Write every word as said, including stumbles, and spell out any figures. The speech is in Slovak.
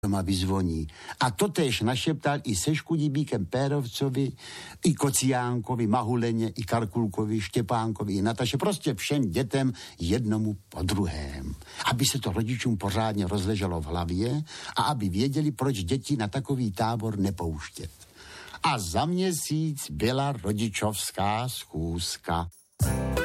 doma vyzvoní. A totéž našeptal i se Škudibíkem Pérovcovi, i Kociánkovi, Mahuleně, i Karkulkovi, Štěpánkovi, i Nataše, prostě všem dětem jednomu po druhém. Aby se to rodičům pořádně rozleželo v hlavě a aby věděli, proč děti na takový tábor nepouštět. A za měsíc byla rodičovská schůzka.